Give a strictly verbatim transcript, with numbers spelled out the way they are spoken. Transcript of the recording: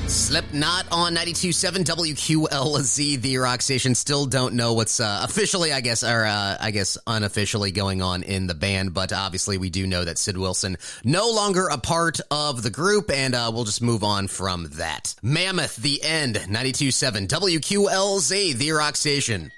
Slipknot on ninety-two point seven W Q L Z, the rock station. Still don't know what's uh, officially, I guess, or uh, I guess unofficially going on in the band, but obviously we do know that Sid Wilson no longer a part of the group, and uh, we'll just move on from that. Mammoth, The End, ninety-two point seven W Q L Z, the rock station.